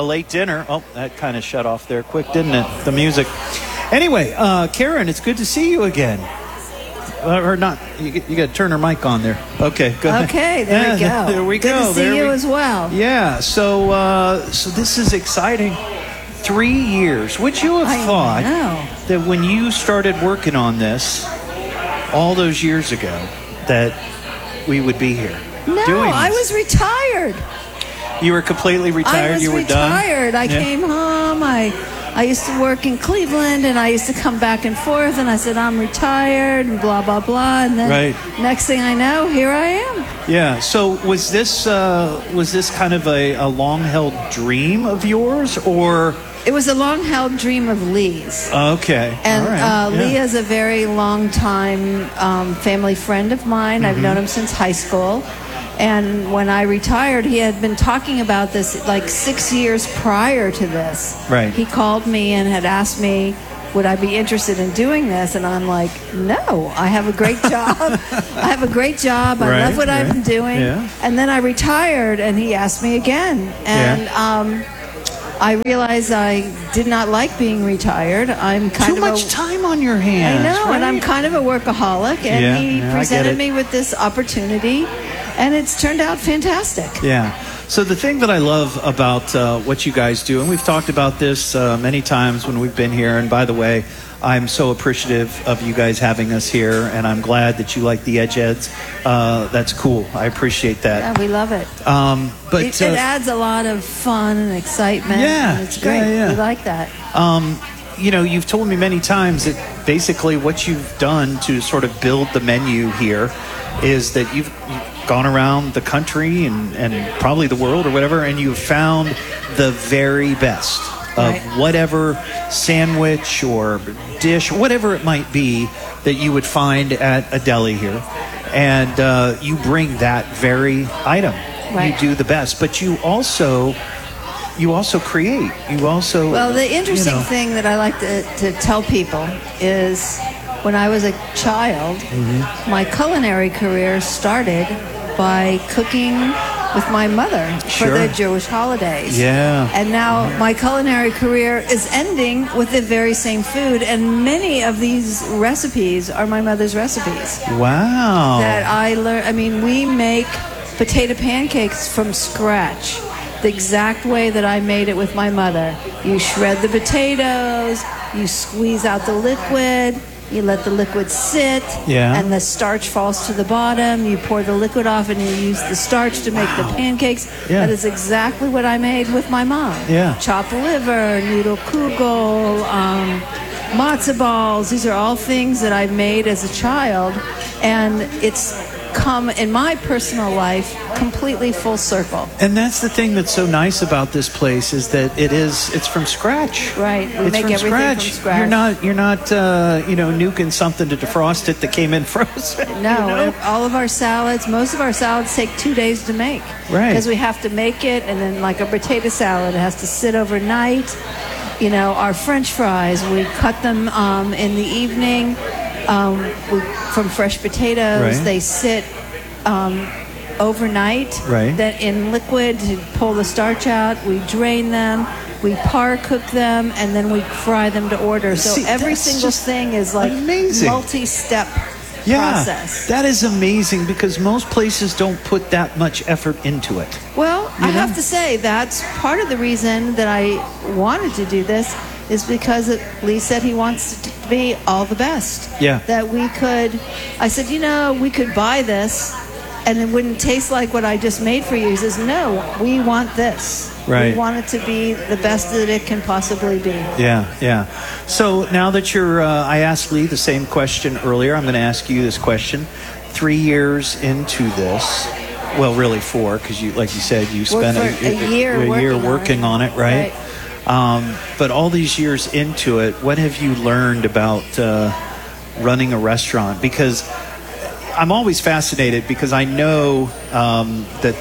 late dinner. Oh, that kind of shut off there quick, didn't it? The music. Anyway, Karen, it's good to see you again. Or not. You got to turn her mic on there. Okay, go ahead. Okay, there we go. There we go. Good to see you as well. Yeah, so this is exciting. 3 years. Would you have thought that when you started working on this all those years ago that we would be here? No, doing this? I was retired. You were completely retired? You were retired. Done? I came home. I used to work in Cleveland, and I used to come back and forth, and I said, I'm retired, and blah, blah, blah. And then next thing I know, here I am. Yeah. So was this kind of a long-held dream of yours, or... It was a long-held dream of Lee's. Okay. And all right. Lee is a very long-time family friend of mine. Mm-hmm. I've known him since high school. And when I retired, he had been talking about this like 6 years prior to this. Right. He called me and had asked me, would I be interested in doing this? And I'm like, no, I have a great job. I have a great job. I love what I've been doing. Yeah. And then I retired, and he asked me again. And I realized I did not like being retired. I'm kind Too much time on your hands. I know, right? and I'm kind of a workaholic. And he presented me with this opportunity, and it's turned out fantastic. Yeah. So the thing that I love about what you guys do, and we've talked about this many times when we've been here, and by the way, I'm so appreciative of you guys having us here, and I'm glad that you like the Edge Eds. That's cool. I appreciate that. Yeah, we love it. But it adds a lot of fun and excitement. Yeah, and it's great. Yeah. We like that. You know, you've told me many times that basically what you've done to sort of build the menu here is that you've gone around the country and probably the world or whatever, and you've found the very best of whatever sandwich or dish, whatever it might be, that you would find at a deli here. And you bring that very item. Right. You do the best. But you also create. You also... Well, the interesting thing that I like to tell people is when I was a child, my culinary career started by cooking with my mother for the Jewish holidays. Yeah. And now my culinary career is ending with the very same food, and many of these recipes are my mother's recipes. Wow. That I learned. I mean, we make potato pancakes from scratch, the exact way that I made it with my mother. You shred the potatoes, you squeeze out the liquid, you let the liquid sit, and the starch falls to the bottom. You pour the liquid off, and you use the starch to make the pancakes. Yeah. That is exactly what I made with my mom. Yeah. Chopped liver, noodle kugel, matzo balls. These are all things that I made as a child, and it's come in my personal life completely full circle. And that's the thing that's so nice about this place is that it's from scratch. Right. We make everything from scratch. You're not nuking something to defrost it that came in frozen. No, all of our salads, most of our salads take 2 days to make. Right. Because we have to make it, and then like a potato salad, it has to sit overnight. You know, our French fries, we cut them in the evening. From fresh potatoes, they sit overnight. Then in liquid to pull the starch out. We drain them, we par cook them, and then we fry them to order. So every single thing is like multi-step process. That is amazing because most places don't put that much effort into it. Well, I have to say that's part of the reason that I wanted to do this is because Lee said he wants to be all the best. Yeah. That we could, I said, we could buy this and it wouldn't taste like what I just made for you. He says, no, we want this. Right. We want it to be the best that it can possibly be. Yeah. So now that I asked Lee the same question earlier, I'm going to ask you this question. 3 years into this, well, really 4, because like you said, you spent a year working on it, right? But all these years into it, what have you learned about running a restaurant? Because I'm always fascinated because I know that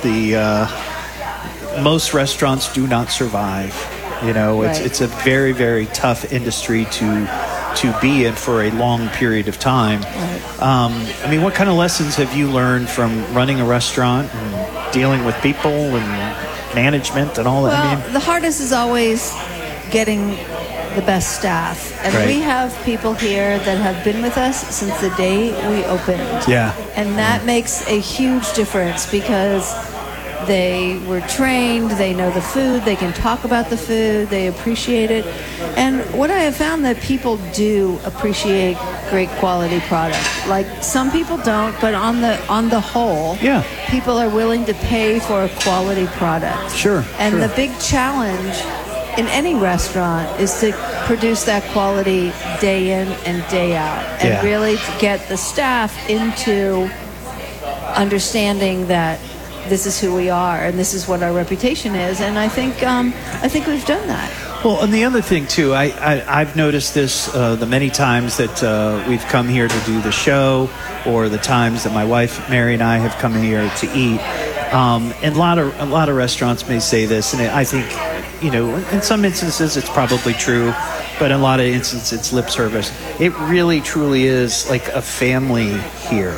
most restaurants do not survive. It's a very, very tough industry to be in for a long period of time. Right. What kind of lessons have you learned from running a restaurant and dealing with people and management and all that? Well, I mean, the hardest is always getting the best staff. And Right. we have people here that have been with us since the day we opened. yeah. And that makes a huge difference because they were trained, they know the food, they can talk about the food, they appreciate it. And what I have found that people do appreciate great quality product. Like some people don't, but on the whole, Yeah. people are willing to pay for a quality product. Sure, And sure. the big challenge in any restaurant is to produce that quality day in and day out, and Yeah. really to get the staff into understanding that this is who we are and this is what our reputation is. And I think we've done that. Well, and the other thing too, I've noticed this the many times that we've come here to do the show, or the times that my wife Mary and I have come here to eat. And a lot of restaurants may say this, and I think, in some instances it's probably true, but in a lot of instances it's lip service. It really truly is like a family here.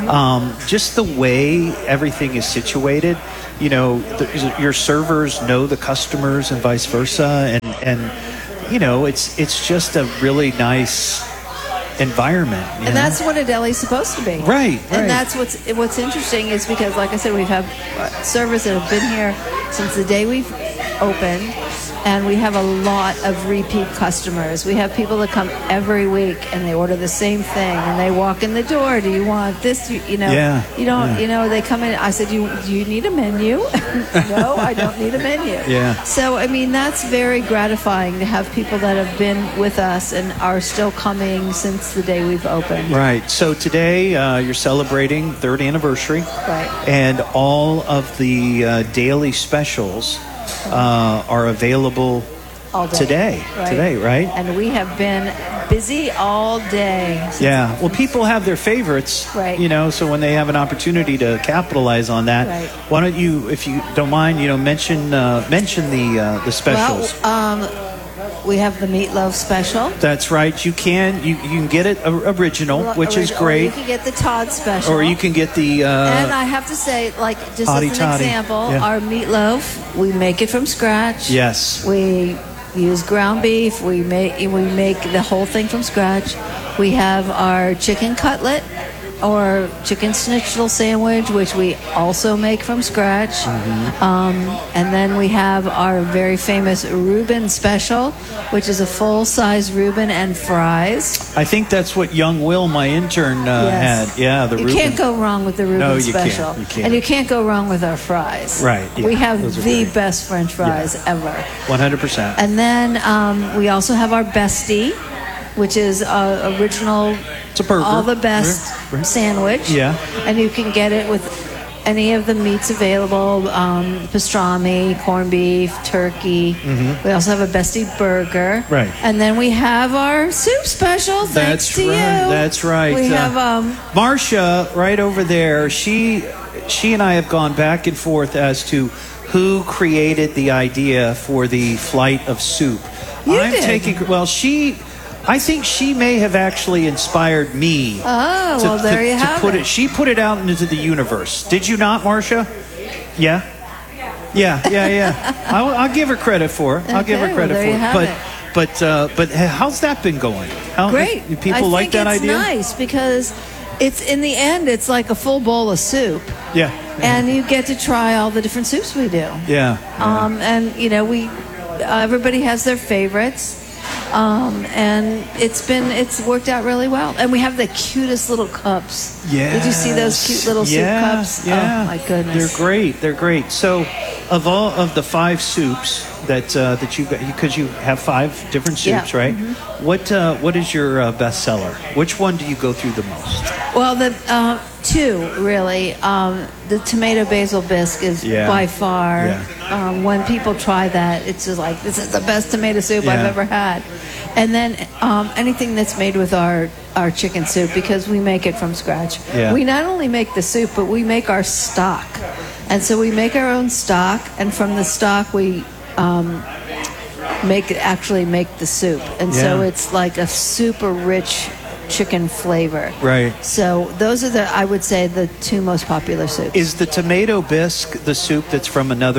Just the way everything is situated, your servers know the customers and vice versa, and it's just a really nice environment. And that's what a deli's supposed to be. Right. And that's what's interesting is because, like I said, we've had servers that have been here since the day we've opened, and we have a lot of repeat customers. We have people that come every week and they order the same thing, and they walk in the door. Do you want this? Yeah. You don't. They come in. I said, do you need a menu? No, I don't need a menu. Yeah. So I mean, that's very gratifying to have people that have been with us and are still coming since the day we've opened. Right. So today you're celebrating third anniversary. Right. And all of the daily specials are available All day. today. Right. Today, right? And we have been busy all day. Yeah. Well, people have their favorites, Right. So when they have an opportunity to capitalize on that, Right. why don't you, if you don't mind, mention the specials. Well, we have the meatloaf special. That's right. You can get it original, which is Or you great, can get the Todd special. or you can get the and I have to say, like, just Hottie as an toddy. example, Yeah. our meatloaf, we make it from scratch. yes. We use ground beef. We make the whole thing from scratch. We have our chicken cutlet or chicken schnitzel sandwich, which we also make from scratch. And then we have our very famous Reuben special, which is a full-size Reuben and fries. I think that's what young Will, my intern, had. Yeah, the You Reuben. can't go wrong with the Reuben No, you can't. special. You can't. And you can't go wrong with our fries. Right, yeah. We have Those are the great. best French fries ever. 100%. And then we also have our bestie, which is original, It's a burger. all the best Right. sandwich. Yeah. And you can get it with any of the meats available, pastrami, corned beef, turkey. We also have a bestie burger. Mm-hmm. Right. And then we have our soup special, thanks That's to right. you. That's right. We have Marcia right over there. She and I have gone back and forth as to who created the idea for the flight of soup. You did. I think she may have actually inspired me. Oh, well, there you have put it. She put it out into the universe. Did you not, Marcia? Yeah. Yeah. I'll give her credit for it. I'll give her Okay, credit well, there for you it. have But how's that been going? Great. Do people like that I think idea? it's nice because it's, in the end, it's like a full bowl of soup. Yeah. And you get to try all the different soups we do. Yeah. And everybody has their favorites. And it's worked out really well. And we have the cutest little cups. Yeah. Did you see those cute little soup cups? Yeah. Oh my goodness. They're great. So, of all of the 5 soups that you got, because you have 5 different soups, Yeah. right? What is your best seller? Which one do you go through the most? Well, the 2 really. The tomato basil bisque is Yeah. by far. Yeah. When people try that, it's just like, this is the best tomato soup I've Yeah. ever had. And then anything that's made with our chicken soup, because we make it from scratch. Yeah. We not only make the soup, but we make our stock. And so we make our own stock, and from the stock we make the soup. And so Yeah. it's like a super rich chicken flavor. Right. So those are I would say, the 2 most popular soups. Is the tomato bisque the soup that's from another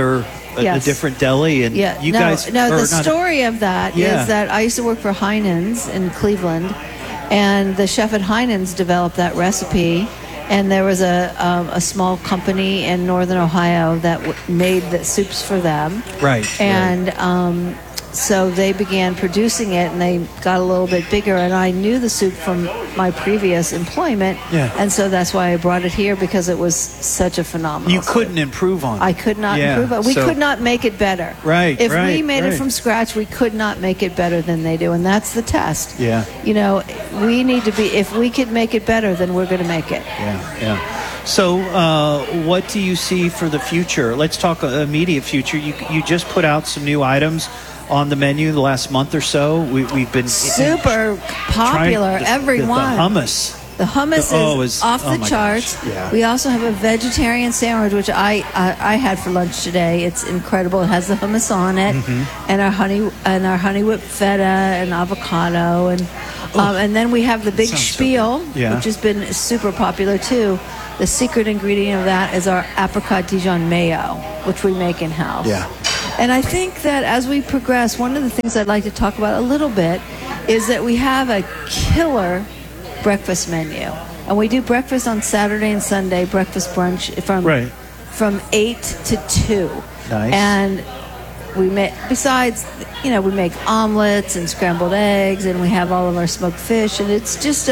a different deli, and you guys. The story of that is that I used to work for Heinen's in Cleveland, and the chef at Heinen's developed that recipe. And there was a small company in northern Ohio that made the soups for them. Right. And so they began producing it, and they got a little bit bigger. And I knew the soup from my previous employment. Yeah. And so that's why I brought it here, because it was such a phenomenal You soup. couldn't improve on it. I could not improve it. We could not make it better. Right. If we made it from scratch, we could not make it better than they do. And that's the test. Yeah. You know, we need to be, if we could make it better, then we're going to make it. Yeah. So what do you see for the future? Let's talk immediate future. You just put out some new items on the menu the last month or so. We've been super popular. Everyone. The hummus. The hummus is off the charts. Yeah. We also have a vegetarian sandwich, which I had for lunch today. It's incredible. It has the hummus on it, and our honey whipped feta and avocado, and then we have the big spiel, which has been super popular too. The secret ingredient of that is our apricot Dijon mayo, which we make in house. Yeah. And I think that as we progress, one of the things I'd like to talk about a little bit is that we have a killer breakfast menu. And we do breakfast on Saturday and Sunday, breakfast brunch from 8 to 2. Nice. And we make, besides, we make omelets and scrambled eggs, and we have all of our smoked fish, and it's just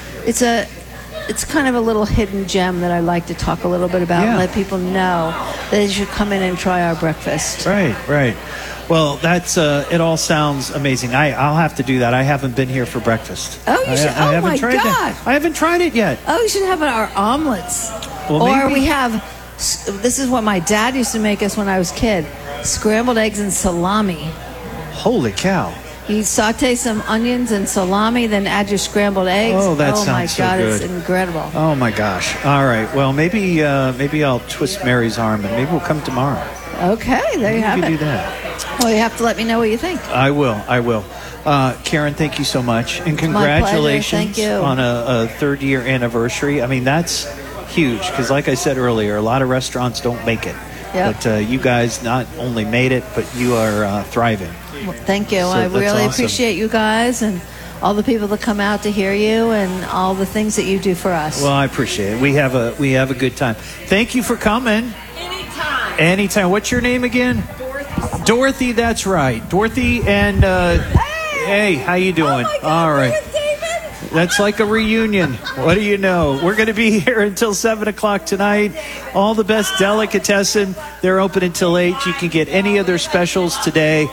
it's kind of a little hidden gem that I like to talk a little bit about and let people know that they should come in and try our breakfast. Right. Well, that's it. All sounds amazing. I'll have to do that. I haven't been here for breakfast. Oh, you should. I haven't tried God! I haven't tried it yet. Oh, you should have our omelets. Well, or maybe. we have. This is what my dad used to make us when I was a kid: scrambled eggs and salami. Holy cow! You saute some onions and salami, then add your scrambled eggs. Oh, that sounds my so God, good. it's incredible. Oh my gosh! All right. Well, maybe I'll twist Mary's arm, and maybe we'll come tomorrow. Okay, there you have it. Do that. Well, you have to let me know what you think. I will. Karen, thank you so much, and congratulations Thank you. on a third-year anniversary. I mean, that's huge because, like I said earlier, a lot of restaurants don't make it. Yep. But you guys not only made it, but you are thriving. Well, thank you. So I that's really awesome. appreciate you guys and all the people that come out to hear you and all the things that you do for us. Well, I appreciate it. We have a good time. Thank you for coming. Anytime. What's your name again? Dorothy, that's right. Dorothy and hey, how you doing? Oh my God, all right. where's David? That's like a reunion. What do you know? We're going to be here until 7 o'clock tonight. All the best delicatessen. They're open until 8. You can get any of their specials today.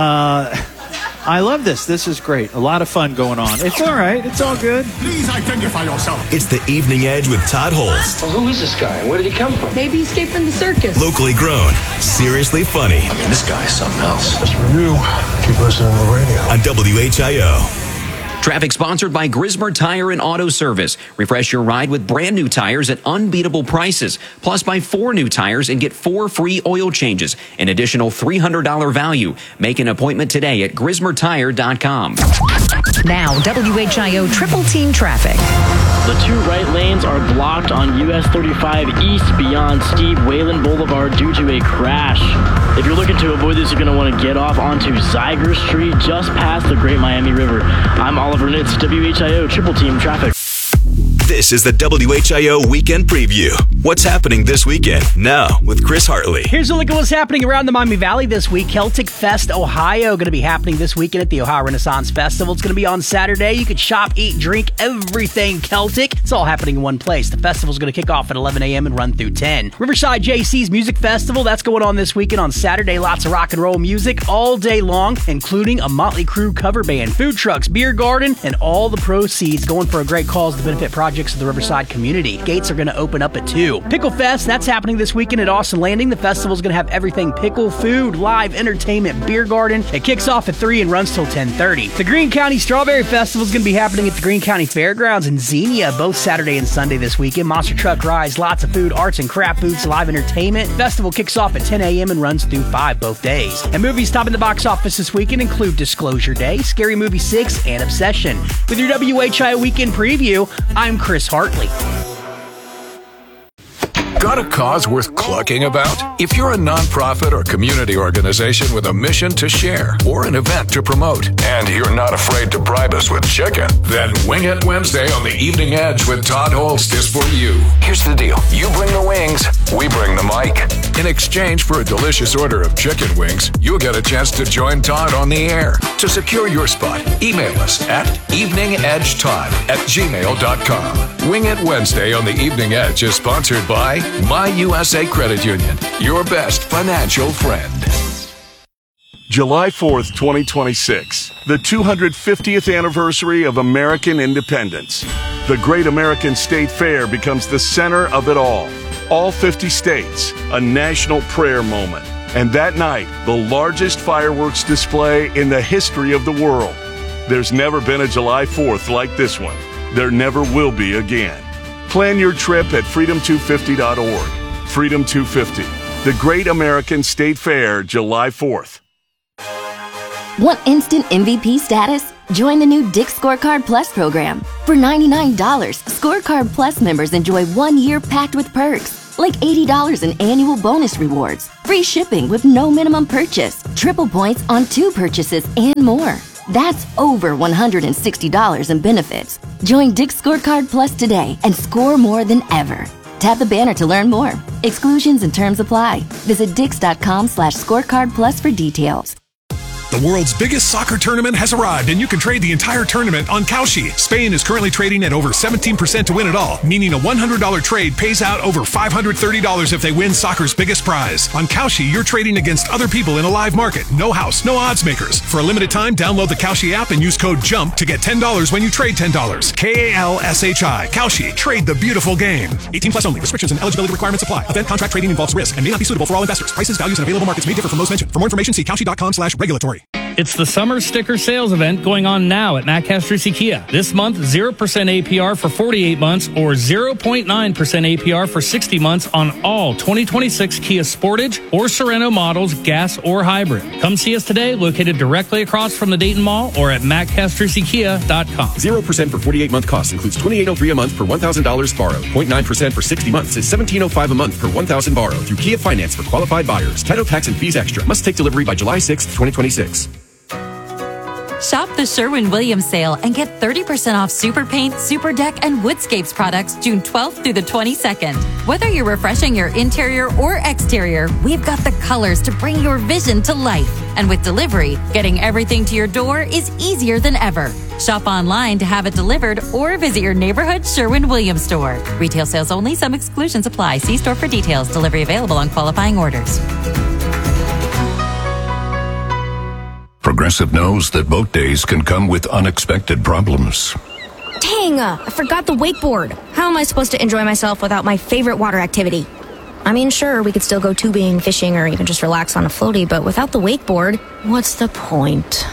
I love this. This is great. A lot of fun going on. It's all right. It's all good. Please identify yourself. It's the Evening Edge with Todd Holst. Well, who is this guy and where did he come from? Maybe he escaped from the circus. Locally grown, seriously funny. I mean, this guy's something else. Just for you, keep listening to the radio. On WHIO. Traffic sponsored by Grismer Tire and Auto Service. Refresh your ride with brand new tires at unbeatable prices. Plus, buy 4 new tires and get 4 free oil changes. An additional $300 value. Make an appointment today at GrismerTire.com. Now, WHIO Triple Team Traffic. The 2 right lanes are blocked on US 35 East beyond Steve Whalen Boulevard due to a crash. If you're looking to avoid this, you're going to want to get off onto Zyger Street just past the Great Miami River. I'm Oliver Nitz, WHIO Triple Team Traffic. This is the WHIO Weekend Preview. What's happening this weekend? Now with Chris Hartley. Here's a look at what's happening around the Miami Valley this week. Celtic Fest Ohio going to be happening this weekend at the Ohio Renaissance Festival. It's going to be on Saturday. You can shop, eat, drink, everything Celtic. It's all happening in one place. The festival's going to kick off at 11 a.m. and run through 10. Riverside JC's Music Festival, that's going on this weekend on Saturday. Lots of rock and roll music all day long, including a Motley Crue cover band, food trucks, beer garden, and all the proceeds going for a great cause to benefit projects of the Riverside community. Gates are going to open up at 2. Pickle Fest, that's happening this weekend at Austin Landing. The festival's going to have everything pickle, food, live entertainment, beer garden. It kicks off at 3 and runs till 10:30. The Greene County Strawberry Festival is going to be happening at the Greene County Fairgrounds in Xenia, both Saturday and Sunday this weekend. Monster truck rides, lots of food, arts and craft booths, live entertainment. Festival kicks off at 10 a.m. and runs through 5 both days. And movies topping the box office this weekend include Disclosure Day, Scary Movie 6, and Obsession. With your WHIO Weekend Preview, I'm Chris Hartley. Got a cause worth clucking about? If you're a nonprofit or community organization with a mission to share or an event to promote, and you're not afraid to bribe us with chicken, then Wing It Wednesday on the Evening Edge with Todd Holst is for you. Here's the deal. You bring the wings, we bring the mic. In exchange for a delicious order of chicken wings, you'll get a chance to join Todd on the air. To secure your spot, email us at eveningedgetodd@gmail.com. Wing It Wednesday on the Evening Edge is sponsored by My USA Credit Union, your best financial friend. July 4th, 2026, the 250th anniversary of American independence. The Great American State Fair becomes the center of it all. All 50 states, a national prayer moment. And that night, the largest fireworks display in the history of the world. There's never been a July 4th like this one. There never will be again. Plan your trip at freedom250.org. Freedom 250, the Great American State Fair, July 4th. Want instant MVP status? Join the new Dick's Scorecard Plus program. For $99, Scorecard Plus members enjoy 1 year packed with perks, like $80 in annual bonus rewards, free shipping with no minimum purchase, triple points on 2 purchases, and more. That's over $160 in benefits. Join Dick's Scorecard Plus today and score more than ever. Tap the banner to learn more. Exclusions and terms apply. Visit dix.com/scorecard plus for details. The world's biggest soccer tournament has arrived, and you can trade the entire tournament on Kalshi. Spain is currently trading at over 17% to win it all, meaning a $100 trade pays out over $530 if they win soccer's biggest prize. On Kalshi, you're trading against other people in a live market. No house, no odds makers. For a limited time, download the Kalshi app and use code JUMP to get $10 when you trade $10. KALSHI. Kalshi. Trade the beautiful game. 18 plus only. Restrictions and eligibility requirements apply. Event contract trading involves risk and may not be suitable for all investors. Prices, values, and available markets may differ from those mentioned. For more information, see kalshi.com/regulatory. It's the summer sticker sales event going on now at Matt Castrucci Kia. This month, 0% APR for 48 months or 0.9% APR for 60 months on all 2026 Kia Sportage or Sorento models, gas or hybrid. Come see us today, located directly across from the Dayton Mall or at mattcastruccikia.com. 0% for 48-month cost includes $2,803 a month per $1,000 borrowed. 0.9% for 60 months is $1,705 a month per $1,000 borrowed through Kia Finance for qualified buyers. Title, tax, and fees extra. Must take delivery by July 6th, 2026. Shop the Sherwin-Williams sale and get 30% off Super Paint, Super Deck, and Woodscapes products June 12th through the 22nd. Whether you're refreshing your interior or exterior, we've got the colors to bring your vision to life. And with delivery, getting everything to your door is easier than ever. Shop online to have it delivered or visit your neighborhood Sherwin-Williams store. Retail sales only. Some exclusions apply. See store for details. Delivery available on qualifying orders. Progressive knows that boat days can come with unexpected problems. Dang, I forgot the wakeboard. How am I supposed to enjoy myself without my favorite water activity? I mean, sure, we could still go tubing, fishing, or even just relax on a floaty, but without the wakeboard, what's the point?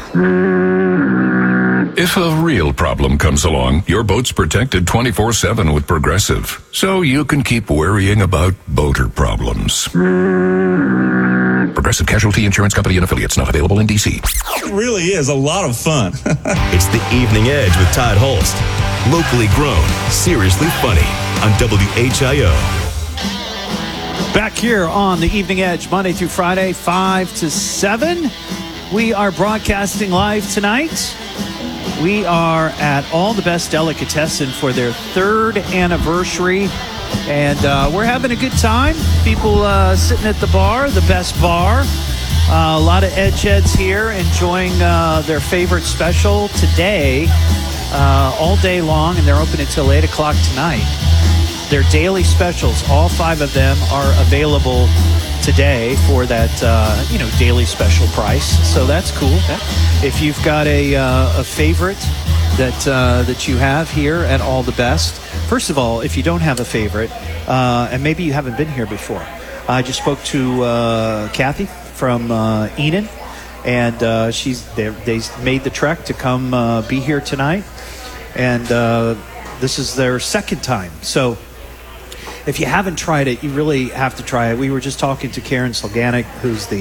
If a real problem comes along, your boat's protected 24/7 with Progressive, so you can keep worrying about boater problems. Progressive Casualty Insurance Company and Affiliates, not available in D.C. It really is a lot of fun. It's the Evening Edge with Todd Holst. Locally grown, seriously funny on WHIO. Back here on the Evening Edge, Monday through Friday, 5 to 7. We are broadcasting live tonight. We are at All the Best Delicatessen for their 3rd anniversary. And we're having a good time. People sitting at the bar, the best bar. A lot of edge heads here enjoying their favorite special today, all day long, and they're open until 8 o'clock tonight. Their daily specials, all 5 of them are available today for that, daily special price. So that's cool. If you've got a favorite that you have here at All the Best, first of all, if you don't have a favorite, and maybe you haven't been here before, I just spoke to Kathy from Enid, and they made the trek to come be here tonight, and this is their 2nd time. So if you haven't tried it, you really have to try it. We were just talking to Karen Solganic, who's the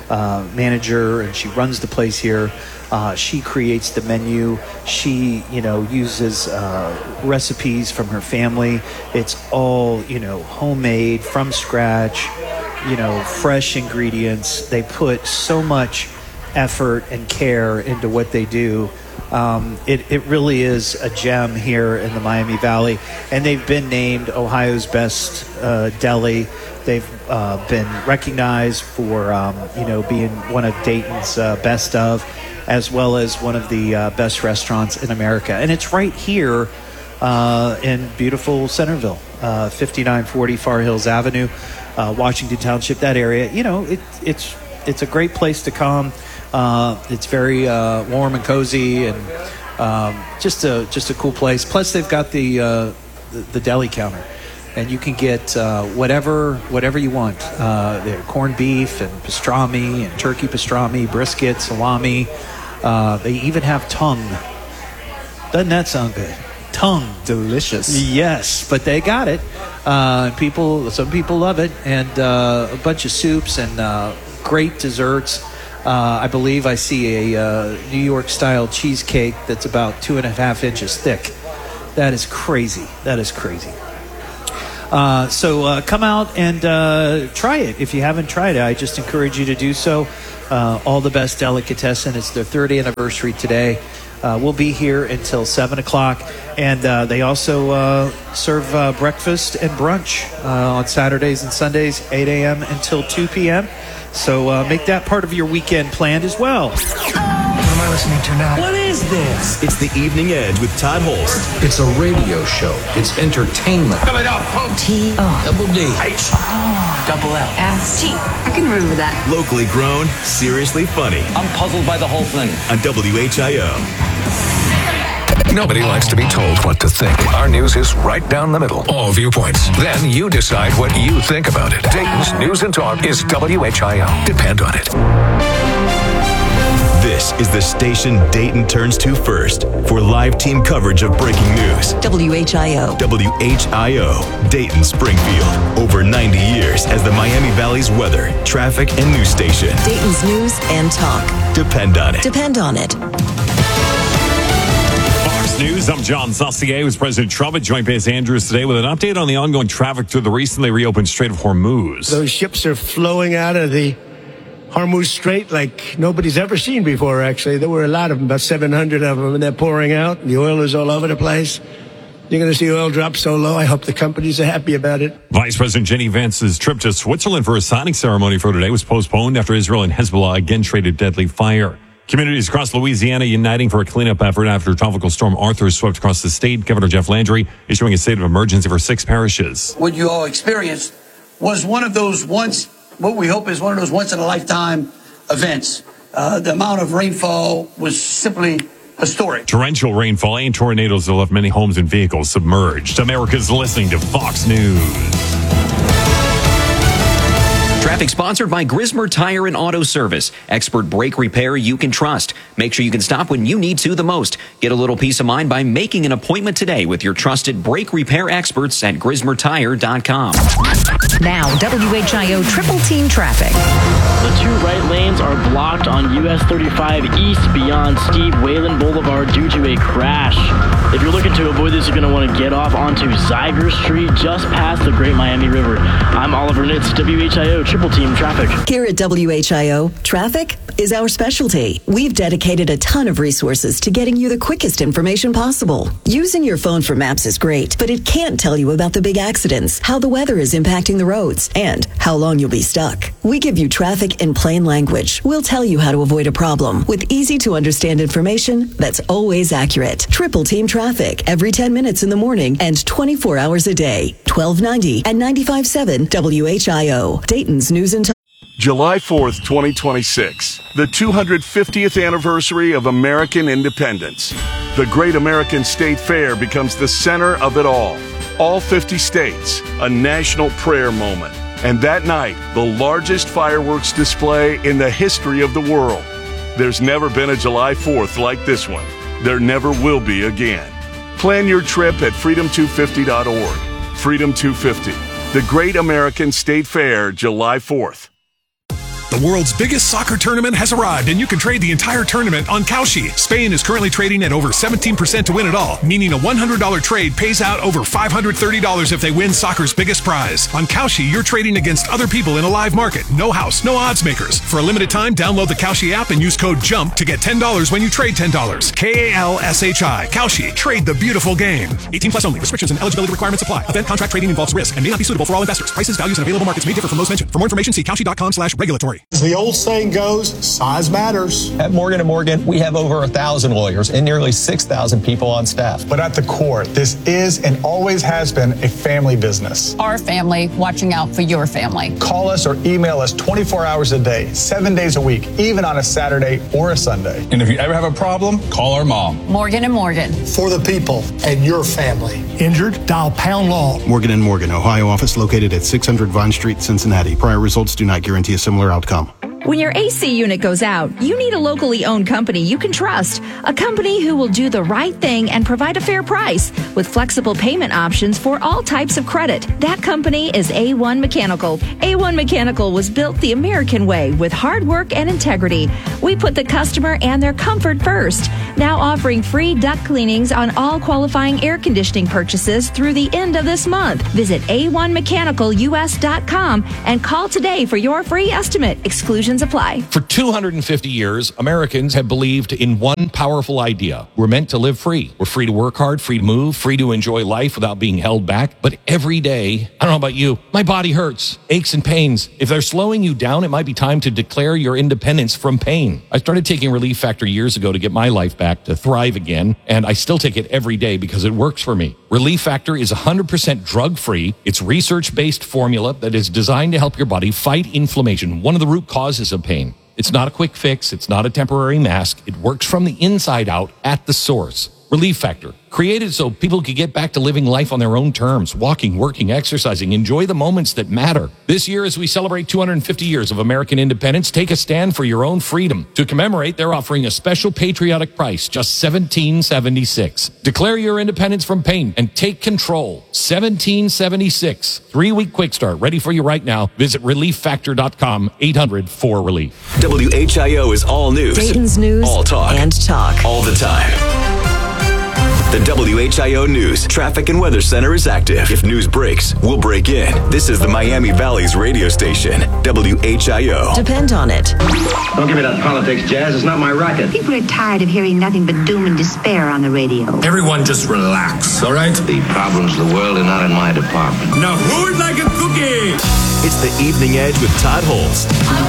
manager, and she runs the place here. She creates the menu. She, uses recipes from her family. It's all, homemade from scratch, fresh ingredients. They put so much effort and care into what they do. It really is a gem here in the Miami Valley, and they've been named Ohio's best deli. They've been recognized for being one of Dayton's best of, as well as one of the best restaurants in America. And it's right here in beautiful Centerville, 5940 Far Hills Avenue, Washington Township, that area. It's a great place to come. It's very warm and cozy, and just a cool place. Plus, they've got the deli counter, and you can get whatever you want. They have corned beef and pastrami and turkey pastrami, brisket, salami. They even have tongue. Doesn't that sound good? Tongue. Delicious. Yes, but they got it. Some people love it, and a bunch of soups and great desserts. I believe I see a New York-style cheesecake that's about 2.5 inches thick. That is crazy. So come out and try it. If you haven't tried it, I just encourage you to do so. All the best delicatessen. It's their 3rd anniversary today. We'll be here until 7 o'clock. And they also serve breakfast and brunch on Saturdays and Sundays, 8 a.m. until 2 p.m. So make that part of your weekend planned as well. What am I listening to now? What is this? It's The Evening Edge with Todd Holst. It's a radio show. It's entertainment. T-O-double-D-H-O-double-L. S-T. I can remember that. Locally grown, seriously funny. I'm puzzled by the whole thing. On WHIO. Nobody likes to be told what to think. Our news is right down the middle. All viewpoints. Then you decide what you think about it. Dayton's News and Talk is WHIO. Depend on it. This is the station Dayton turns to first for live team coverage of breaking news. WHIO. WHIO, Dayton Springfield. Over 90 years as the Miami Valley's weather, traffic, and news station. Dayton's News and Talk. Depend on it. Depend on it. Fox News, I'm John Saucier with President Trump at Joint Base Andrews today with an update on the ongoing traffic through the recently reopened Strait of Hormuz. Those ships are flowing out of the Hormuz Strait like nobody's ever seen before, actually. There were a lot of them, about 700 of them, and they're pouring out. The oil is all over the place. You're going to see oil drop so low. I hope the companies are happy about it. Vice President Jenny Vance's trip to Switzerland for a signing ceremony for today was postponed after Israel and Hezbollah again traded deadly fire. Communities across Louisiana uniting for a cleanup effort after Tropical Storm Arthur swept across the state. Governor Jeff Landry issuing a state of emergency for 6 parishes. What you all experienced was what we hope is one of those once-in-a-lifetime events. The amount of rainfall was simply historic. Torrential rainfall and tornadoes have left many homes and vehicles submerged. America's listening to Fox News. Traffic sponsored by Grismer Tire and Auto Service. Expert brake repair you can trust. Make sure you can stop when you need to the most. Get a little peace of mind by making an appointment today with your trusted brake repair experts at GrismerTire.com. Now, WHIO Triple Team Traffic. The 2 right lanes are blocked on US 35 East beyond Steve Wayland Boulevard due to a crash. If you're looking to avoid this, you're going to want to get off onto Zyger Street just past the Great Miami River. I'm Oliver Nitz, WHIO Triple Team Traffic. Here at WHIO, traffic is our specialty. We've dedicated a ton of resources to getting you the quickest information possible. Using your phone for maps is great, but it can't tell you about the big accidents, how the weather is impacting the roads, and how long you'll be stuck. We give you traffic in plain language. We'll tell you how to avoid a problem with easy to understand information that's always accurate. Triple Team Traffic every 10 minutes in the morning and 24 hours a day. 1290 and 95.7 WHIO. Dayton's News and Talk. July 4th, 2026, the 250th anniversary of American independence. The Great American State Fair becomes the center of it all. All 50 states, a national prayer moment. And that night, the largest fireworks display in the history of the world. There's never been a July 4th like this one. There never will be again. Plan your trip at freedom250.org. Freedom 250, the Great American State Fair, July 4th. The world's biggest soccer tournament has arrived, and you can trade the entire tournament on Kalshi. Spain is currently trading at over 17% to win it all, meaning a $100 trade pays out over $530 if they win soccer's biggest prize. On Kalshi, you're trading against other people in a live market. No house, no odds makers. For a limited time, download the Kalshi app and use code JUMP to get $10 when you trade $10. Kalshi. Kalshi. Trade the beautiful game. 18 plus only. Restrictions and eligibility requirements apply. Event contract trading involves risk and may not be suitable for all investors. Prices, values, and available markets may differ from those mentioned. For more information, see Kalshi.com/regulatory. As the old saying goes, size matters. At Morgan & Morgan, we have over 1,000 lawyers and nearly 6,000 people on staff. But at the core, this is and always has been a family business. Our family watching out for your family. Call us or email us 24 hours a day, 7 days a week, even on a Saturday or a Sunday. And if you ever have a problem, call our mom. Morgan & Morgan. For the people and your family. Injured? Dial Pound Law. Morgan & Morgan, Ohio office located at 600 Vine Street, Cincinnati. Prior results do not guarantee a similar outcome. When your AC unit goes out, you need a locally owned company you can trust. A company who will do the right thing and provide a fair price with flexible payment options for all types of credit. That company is A1 Mechanical. A1 Mechanical was built the American way with hard work and integrity. We put the customer and their comfort first. Now offering free duct cleanings on all qualifying air conditioning purchases through the end of this month. Visit A1MechanicalUS.com and call today for your free estimate. Exclusions apply. For 250 years, Americans have believed in one powerful idea. We're meant to live free. We're free to work hard, free to move, free to enjoy life without being held back. But every day, I don't know about you, my body hurts, aches and pains. If they're slowing you down, it might be time to declare your independence from pain. I started taking Relief Factor years ago to get my life back, to thrive again, and I still take it every day because it works for me. Relief Factor is 100% drug-free. It's research-based formula that is designed to help your body fight inflammation, one of the root causes of pain. It's not a quick fix. It's not a temporary mask. It works from the inside out at the source. Relief Factor, created so people could get back to living life on their own terms, walking, working, exercising, enjoy the moments that matter. This year, as we celebrate 250 years of American independence, take a stand for your own freedom. To commemorate, they're offering a special patriotic price, just $17.76. Declare your independence from pain and take control. $17.76. 3-week quick start, ready for you right now. Visit ReliefFactor.com, 800-4RELIEF. WHIO is all news. Dayton's news. All talk. And talk. All the time. The WHIO News Traffic and Weather Center is active. If news breaks, we'll break in. This is the Miami Valley's radio station, WHIO. Depend on it. Don't give me that politics, Jazz. It's not my racket. People are tired of hearing nothing but doom and despair on the radio. Everyone just relax, all right? The problems of the world are not in my department. Now who would like a cookie? It's the Evening Edge with Todd Holmes.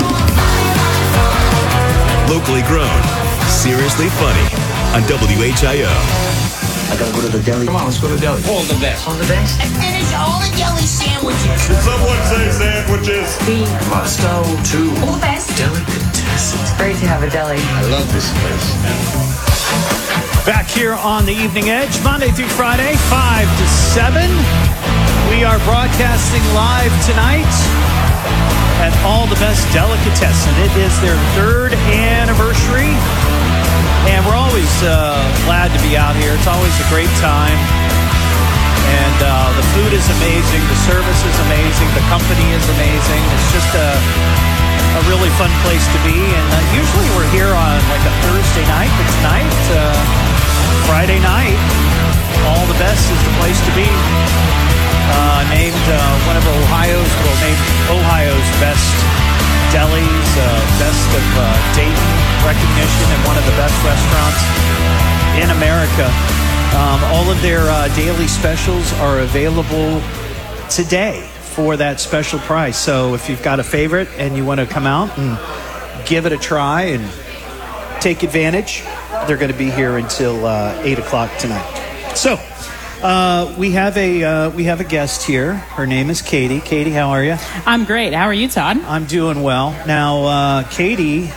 Locally grown, seriously funny on WHIO. I gotta go to the deli. Come on, let's go to the deli. All the best. All the best. And finish all the deli sandwiches. Did someone say sandwiches? Beef. Moscow, too. All the best. Delicatessen. It's great to have a deli. I love this place. Back here on the Evening Edge, Monday through Friday, 5 to 7. We are broadcasting live tonight at All the Best Delicatessen. It is their 3rd anniversary. And we're always glad to be out here. It's always a great time. And the food is amazing. The service is amazing. The company is amazing. It's just a really fun place to be. And usually we're here on like a Thursday night. But tonight, Friday night, All the Best is the place to be. Named one of named Ohio's best delis, best of Dayton recognition, and one of the best restaurants in America. All of their daily specials are available today for that special price. So if you've got a favorite and you want to come out and give it a try and take advantage, they're going to be here until 8 o'clock tonight. So we have a guest here. Her name is Katie. Katie, how are you? I'm great. How are you, Todd? I'm doing well. Now, Katie,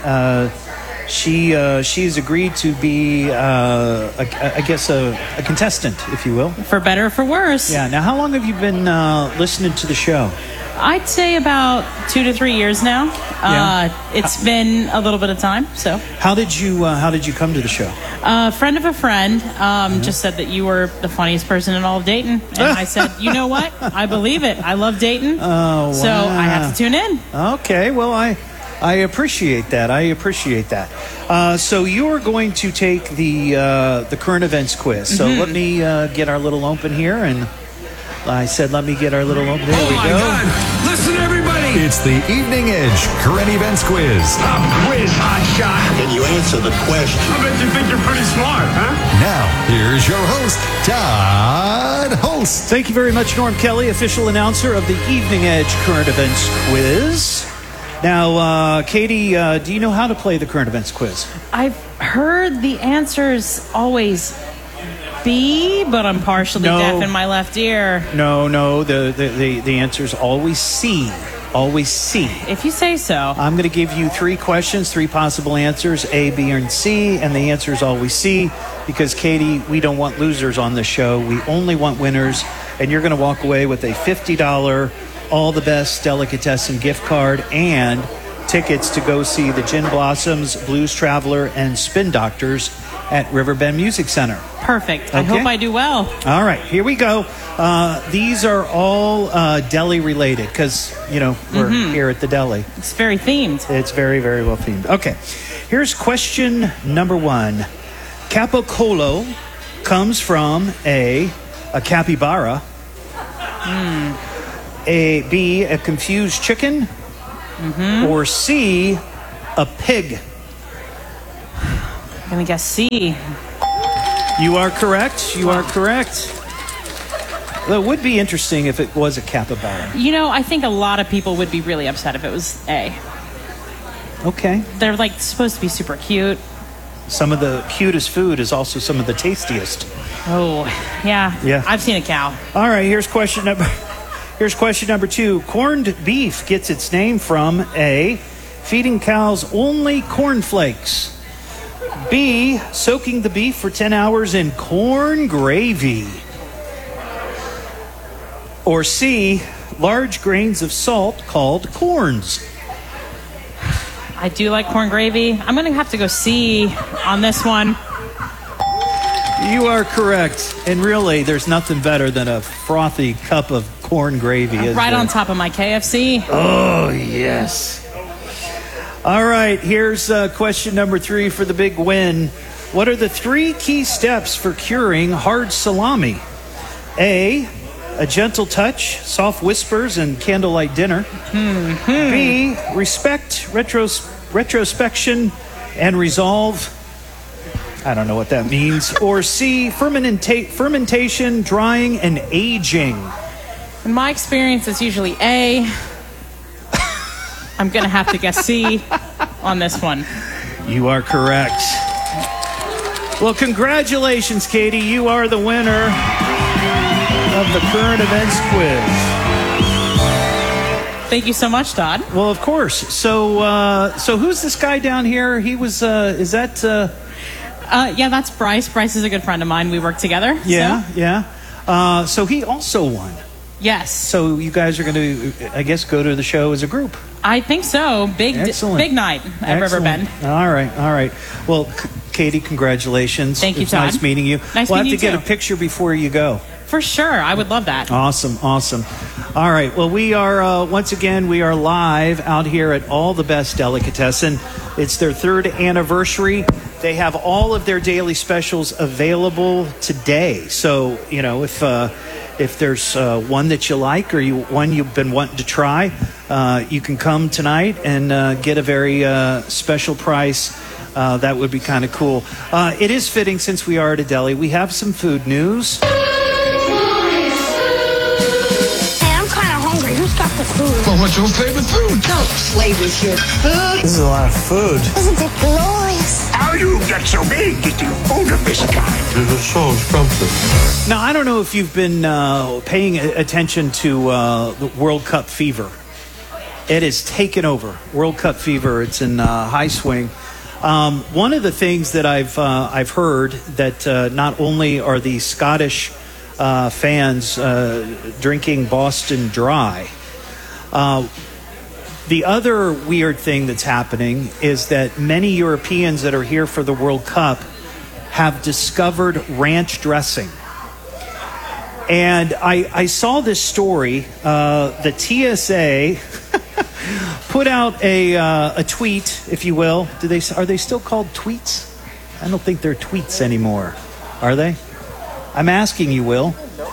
she's agreed to be, I guess, a contestant, if you will. For better or for worse. Yeah. Now, how long have you been listening to the show? I'd say about 2 to 3 years now. Yeah. It's been a little bit of time. So, how did you come to the show? A friend of a friend just said that you were the funniest person in all of Dayton, and I said, you know what? I believe it. I love Dayton. Oh, wow. So I have to tune in. Okay. Well, I appreciate that. So you're going to take the current events quiz. So let me get our little open here, and I said let me get our little open. There we go. God. Listen, everybody. It's the Evening Edge Current Events Quiz. Quiz, hot shot. Can you answer the question? I bet you think you're pretty smart, huh? Now, here's your host, Todd Holst. Thank you very much, Norm Kelly, official announcer of the Evening Edge Current Events Quiz. Now, Katie, do you know how to play the current events quiz? I've heard the answers always B, but I'm partially deaf in my left ear. No, the answer's always C. Always C. If you say so. I'm going to give you 3 questions, 3 possible answers, A, B, and C, and the answer is always C, because, Katie, we don't want losers on this show. We only want winners, and you're going to walk away with a $50 All the Best Delicatessen gift card and tickets to go see the Gin Blossoms, Blues Traveler, and Spin Doctors at Riverbend Music Center. Perfect. I hope I do well. All right, here we go. These are all deli related because, we're here at the deli. It's very themed. It's very, very well themed. Okay, here's question number 1. Capocolo comes from a capybara, B, a confused chicken, or C, a pig. I'm going to guess C. You are correct. Well, it would be interesting if it was a capybara. I think a lot of people would be really upset if it was A. Okay. They're supposed to be super cute. Some of the cutest food is also some of the tastiest. Oh, yeah. I've seen a cow. All right, here's question number 2. Corned beef gets its name from A, feeding cows only cornflakes, B, soaking the beef for 10 hours in corn gravy, or C, large grains of salt called corns. I do like corn gravy. I'm going to have to go C on this one. You are correct. And really, there's nothing better than a frothy cup of corn gravy. Right on top of my KFC. Oh, yes. All right, here's question number 3 for the big win. What are the 3 key steps for curing hard salami? A, a gentle touch, soft whispers, and candlelight dinner. B, respect, retrospection, and resolve. I don't know what that means. Or C, fermentation, drying, and aging. In my experience, it's usually A. I'm going to have to guess C on this one. You are correct. Well, congratulations, Katie. You are the winner of the current events quiz. Thank you so much, Todd. Well, of course. So who's this guy down here? He was, is that... yeah, that's Bryce. Bryce is a good friend of mine. We work together. Yeah. So he also won. Yes. So you guys are going to, I guess, go to the show as a group. I think so. Big night at Riverbend. All right. Well, Katie, congratulations. Thank you, It's Todd. nice meeting you. Nice we'll meeting have to you get too. a picture before you go. For sure. I would love that. Awesome. All right. Well, we are, once again, we are live out here at All the Best Delicatessen. It's their 3rd anniversary. They have all of their daily specials available today. So, if there's one that you like or one you've been wanting to try, you can come tonight and get a very special price. That would be kind of cool. It is fitting since we are at a deli. We have some food news. Got the food. Well, what's your favorite food? Don't play with your food. This is a lot of food. Isn't it glorious? How you get so big? Get your older this guy. This is so scrumptious. Now, I don't know if you've been paying attention to the World Cup fever. It has taken over. World Cup fever. It's in high swing. One of the things that I've heard that not only are the Scottish fans drinking Boston Dry. The other weird thing that's happening is that many Europeans that are here for the World Cup have discovered ranch dressing. And I saw this story. The TSA put out a tweet, if you will. Are they still called tweets? I don't think they're tweets anymore. Are they? I'm asking you, Will.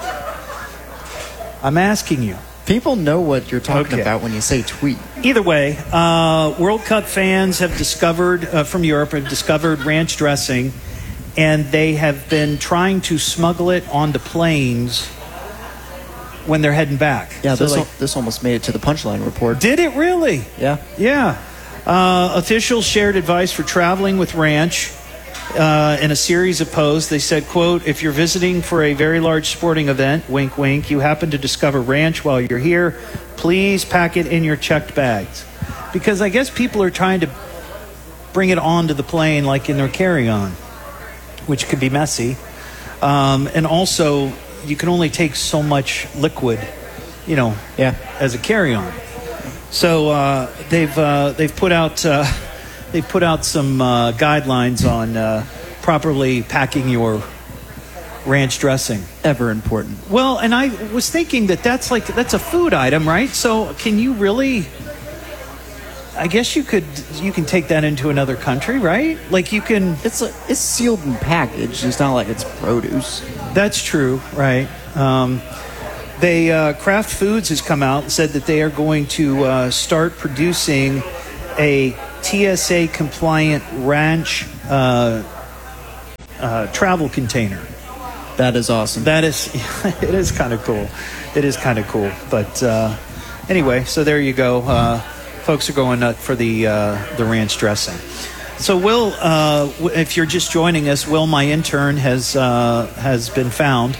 I'm asking you. People know what you're talking about when you say tweet. Either way, World Cup fans have discovered, from Europe, have discovered ranch dressing, and they have been trying to smuggle it onto planes when they're heading back. Yeah, So, this almost made it to the Punchline Report. Did it really? Yeah. Yeah. Officials shared advice for traveling with ranch in a series of posts. They said, quote, if you're visiting for a very large sporting event, wink, wink, you happen to discover ranch while you're here, please pack it in your checked bags. Because I guess people are trying to bring it onto the plane like in their carry-on, which could be messy. And also, you can only take so much liquid, as a carry-on. So they've put out some guidelines on properly packing your ranch dressing. Ever important. Well, and I was thinking that's a food item, right? So can you really? I guess you can take that into another country, right? Like you can. It's sealed and packaged. It's not like it's produce. That's true, right? Kraft Foods has come out and said that they are going to start producing a TSA compliant ranch travel container. That is awesome. It is kind of cool. It is kind of cool. But anyway, so there you go. Folks are going nuts for the ranch dressing. So Will, if you're just joining us, Will, my intern, has been found.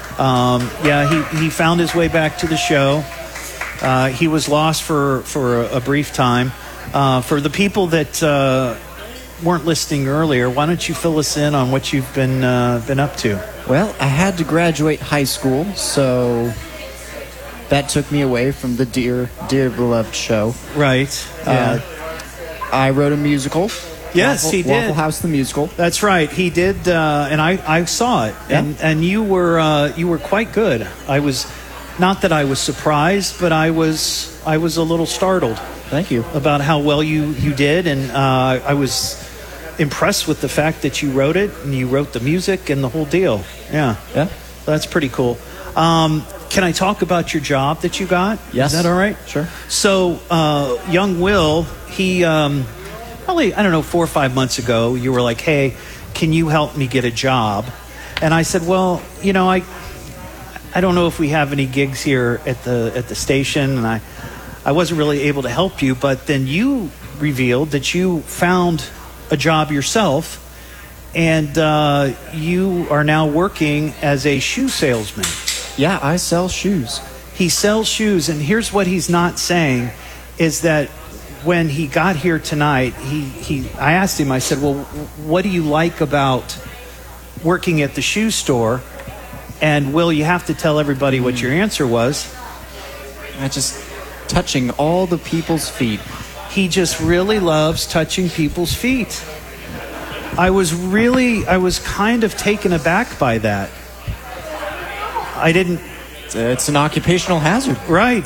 He found his way back to the show. He was lost for a brief time. For the people that weren't listening earlier, why don't you fill us in on what you've been up to? Well, I had to graduate high school, so that took me away from the dear beloved show. Right. Yeah. I wrote a musical. Yes, he did. Waffle House the musical. That's right. He did, and I saw it. Yeah. And you were quite good. I was, not that I was surprised, but I was a little startled. Thank you. About how well you did, and I was impressed with the fact that you wrote it and you wrote the music and the whole deal. Yeah. That's pretty cool. Can I talk about your job that you got? Yes. Is that all right? Sure. So, young Will, he probably, 4 or 5 months ago, you were like, hey, can you help me get a job? And I said, well, I don't know if we have any gigs here at the station, and I wasn't really able to help you, but then you revealed that you found a job yourself, and you are now working as a shoe salesman. Yeah, I sell shoes. He sells shoes, and here's what he's not saying, is that when he got here tonight, I asked him, I said, well, what do you like about working at the shoe store? And Will, you have to tell everybody what your answer was. I just touching all the people's feet. He just really loves touching people's feet. I was kind of taken aback by that. I didn't. It's an occupational hazard. Right.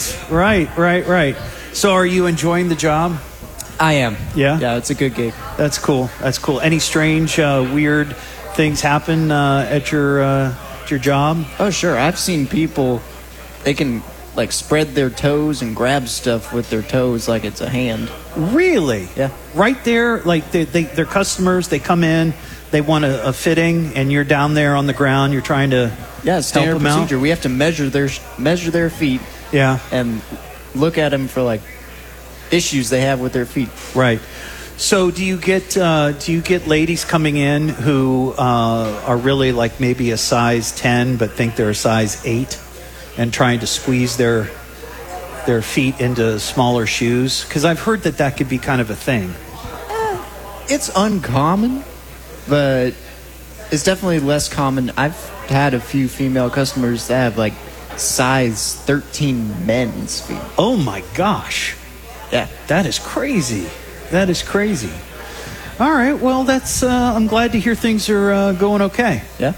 So are you enjoying the job? I am. Yeah? Yeah, it's a good gig. That's cool. Any strange, weird things happen at your job? Oh, sure. I've seen people, they can spread their toes and grab stuff with their toes like it's a hand. Really? Yeah. Right there, they're customers, they come in, they want a fitting, and you're down there on the ground, you're trying to standard help them procedure. out? We have to measure their feet. Yeah. And look at them for issues they have with their feet. Right. So do you get ladies coming in who are really maybe a size 10 but think they're a size 8 and trying to squeeze their feet into smaller shoes? Because I've heard that could be kind of a thing. It's uncommon, but it's definitely less common. I've had a few female customers that have size 13 men's feet. Oh my gosh. Yeah. That is crazy. All right. Well, that's. I'm glad to hear things are going okay. Yeah.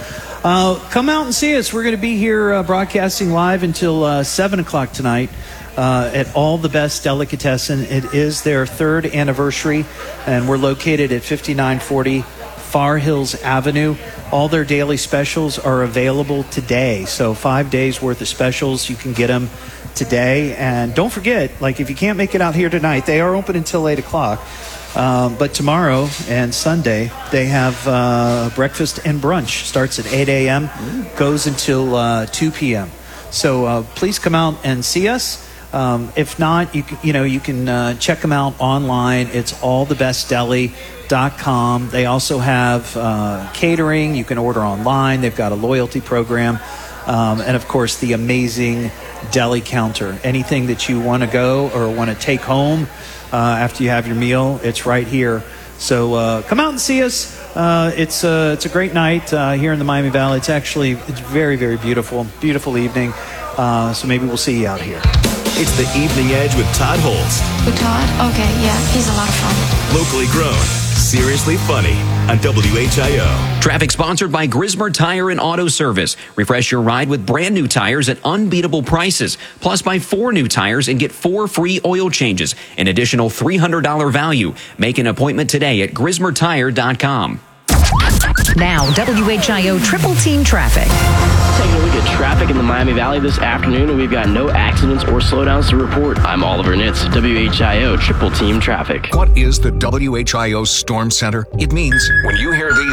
Come out and see us. We're going to be here broadcasting live until 7 o'clock tonight. at All the Best Delicatessen. It is their 3rd anniversary, and we're located at 5940 Far Hills Avenue. All their daily specials are available today. So 5 days worth of specials, you can get them today. And don't forget, like if you can't make it out here tonight, they are open until 8 o'clock. But tomorrow and Sunday, they have breakfast and brunch. Starts at 8 a.m., goes until 2 p.m. So please come out and see us. If not, you can check them out online. It's allthebestdeli.com. They also have catering. You can order online. They've got a loyalty program. And, of course, the amazing deli counter. Anything that you want to go or want to take home after you have your meal, it's right here. So come out and see us. It's a great night here in the Miami Valley. It's very, very beautiful. Beautiful evening. So maybe we'll see you out here. It's the Evening Edge with Todd Holst. With Todd? Okay, yeah, he's a lot of fun. Locally grown, seriously funny on WHIO. Traffic sponsored by Grismer Tire and Auto Service. Refresh your ride with brand new tires at unbeatable prices. Plus, buy 4 new tires and get 4 free oil changes. An additional $300 value. Make an appointment today at GrismerTire.com. Now, WHIO Triple Team Traffic. Taking a look at traffic in the Miami Valley this afternoon, and we've got no accidents or slowdowns to report. I'm Oliver Nitz, WHIO Triple Team Traffic. What is the WHIO Storm Center? It means when you hear these